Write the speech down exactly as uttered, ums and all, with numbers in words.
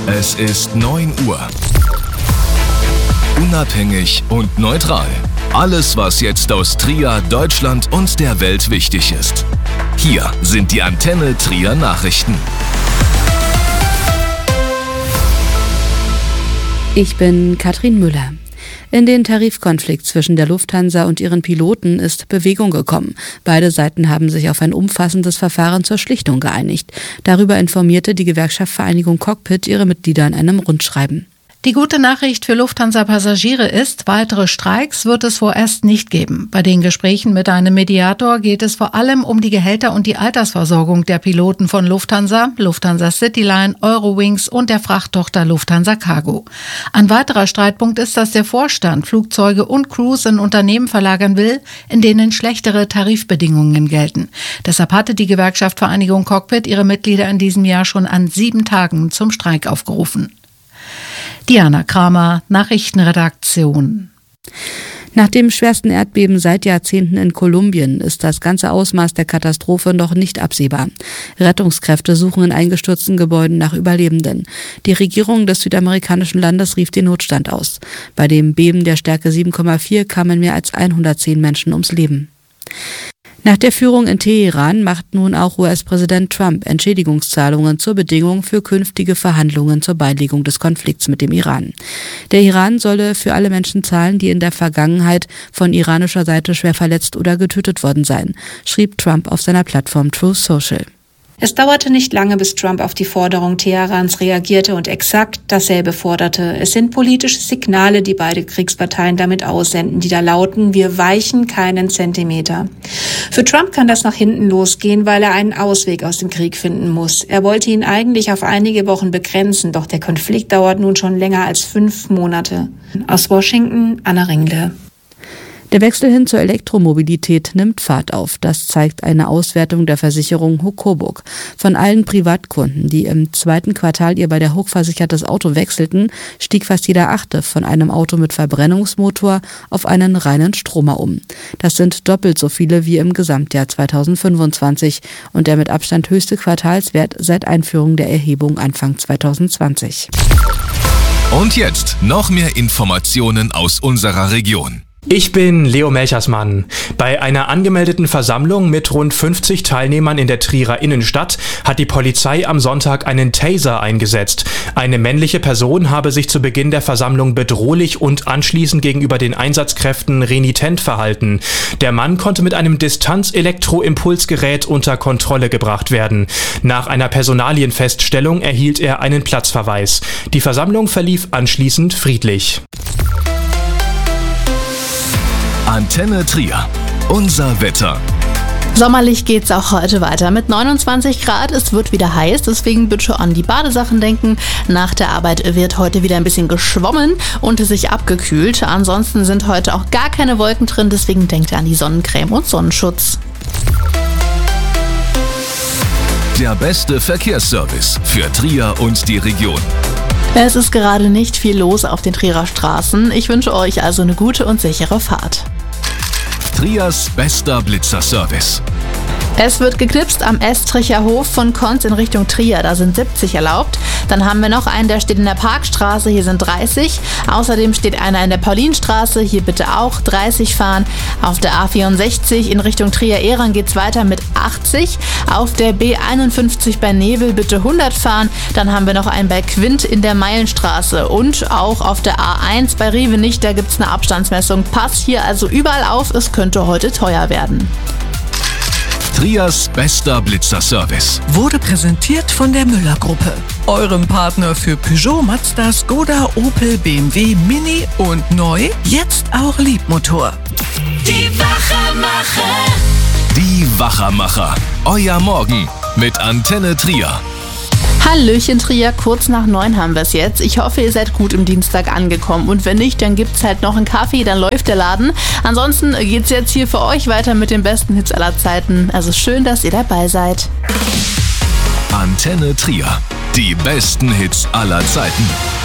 Es ist neun Uhr. Unabhängig und neutral. Alles, was jetzt aus Trier, Deutschland und der Welt wichtig ist. Hier sind die Antenne Trier Nachrichten. Ich bin Katrin Müller. In den Tarifkonflikt zwischen der Lufthansa und ihren Piloten ist Bewegung gekommen. Beide Seiten haben sich auf ein umfassendes Verfahren zur Schlichtung geeinigt. Darüber informierte die Gewerkschaft Vereinigung Cockpit ihre Mitglieder in einem Rundschreiben. Die gute Nachricht für Lufthansa-Passagiere ist, weitere Streiks wird es vorerst nicht geben. Bei den Gesprächen mit einem Mediator geht es vor allem um die Gehälter und die Altersversorgung der Piloten von Lufthansa, Lufthansa Cityline, Eurowings und der Frachttochter Lufthansa Cargo. Ein weiterer Streitpunkt ist, dass der Vorstand Flugzeuge und Crews in Unternehmen verlagern will, in denen schlechtere Tarifbedingungen gelten. Deshalb hatte die Gewerkschaft Vereinigung Cockpit ihre Mitglieder in diesem Jahr schon an sieben Tagen zum Streik aufgerufen. Diana Kramer, Nachrichtenredaktion. Nach dem schwersten Erdbeben seit Jahrzehnten in Kolumbien ist das ganze Ausmaß der Katastrophe noch nicht absehbar. Rettungskräfte suchen in eingestürzten Gebäuden nach Überlebenden. Die Regierung des südamerikanischen Landes rief den Notstand aus. Bei dem Beben der Stärke sieben Komma vier kamen mehr als hundertzehn Menschen ums Leben. Nach der Führung in Teheran macht nun auch U S-Präsident Trump Entschädigungszahlungen zur Bedingung für künftige Verhandlungen zur Beilegung des Konflikts mit dem Iran. Der Iran solle für alle Menschen zahlen, die in der Vergangenheit von iranischer Seite schwer verletzt oder getötet worden seien, schrieb Trump auf seiner Plattform Truth Social. Es dauerte nicht lange, bis Trump auf die Forderung Teherans reagierte und exakt dasselbe forderte. Es sind politische Signale, die beide Kriegsparteien damit aussenden, die da lauten: Wir weichen keinen Zentimeter. Für Trump kann das nach hinten losgehen, weil er einen Ausweg aus dem Krieg finden muss. Er wollte ihn eigentlich auf einige Wochen begrenzen, doch der Konflikt dauert nun schon länger als fünf Monate. Aus Washington, Anna Ringle. Der Wechsel hin zur Elektromobilität nimmt Fahrt auf. Das zeigt eine Auswertung der Versicherung Hokoburg. Von allen Privatkunden, die im zweiten Quartal ihr bei der Hook versichertes Auto wechselten, stieg fast jeder Achte von einem Auto mit Verbrennungsmotor auf einen reinen Stromer um. Das sind doppelt so viele wie im Gesamtjahr zweitausendfünfundzwanzig und der mit Abstand höchste Quartalswert seit Einführung der Erhebung Anfang zweitausendzwanzig. Und jetzt noch mehr Informationen aus unserer Region. Ich bin Leo Melchersmann. Bei einer angemeldeten Versammlung mit rund fünfzig Teilnehmern in der Trierer Innenstadt hat die Polizei am Sonntag einen Taser eingesetzt. Eine männliche Person habe sich zu Beginn der Versammlung bedrohlich und anschließend gegenüber den Einsatzkräften renitent verhalten. Der Mann konnte mit einem Distanz-Elektroimpulsgerät unter Kontrolle gebracht werden. Nach einer Personalienfeststellung erhielt er einen Platzverweis. Die Versammlung verlief anschließend friedlich. Antenne Trier. Unser Wetter. Sommerlich geht's auch heute weiter mit neunundzwanzig Grad. Es wird wieder heiß, deswegen bitte an die Badesachen denken. Nach der Arbeit wird heute wieder ein bisschen geschwommen und sich abgekühlt. Ansonsten sind heute auch gar keine Wolken drin, deswegen denkt an die Sonnencreme und Sonnenschutz. Der beste Verkehrsservice für Trier und die Region. Es ist gerade nicht viel los auf den Trierer Straßen. Ich wünsche euch also eine gute und sichere Fahrt. Triers bester Blitzerservice. Es wird geknipst am Estricher Hof von Konz in Richtung Trier. Da sind siebzig erlaubt. Dann haben wir noch einen, der steht in der Parkstraße. Hier sind dreißig. Außerdem steht einer in der Paulinstraße. Hier bitte auch dreißig fahren. Auf der A vierundsechzig in Richtung Trier-Ehrang geht es weiter mit achtzig. Auf der B einundfünfzig bei Nebel bitte hundert fahren. Dann haben wir noch einen bei Quint in der Meilenstraße. Und auch auf der A eins bei Rivenich, da gibt es eine Abstandsmessung. Pass hier also überall auf. Es könnte heute teuer werden. Triers bester Blitzerservice wurde präsentiert von der Müller-Gruppe, eurem Partner für Peugeot, Mazda, Skoda, Opel, B M W, Mini und neu, jetzt auch Liebmotor. Die Wachermacher. Die Wachermacher. Euer Morgen mit Antenne Trier. Hallöchen Trier, kurz nach neun haben wir es jetzt. Ich hoffe, ihr seid gut im Dienstag angekommen. Und wenn nicht, dann gibt's halt noch einen Kaffee, dann läuft der Laden. Ansonsten geht's jetzt hier für euch weiter mit den besten Hits aller Zeiten. Also schön, dass ihr dabei seid. Antenne Trier. Die besten Hits aller Zeiten.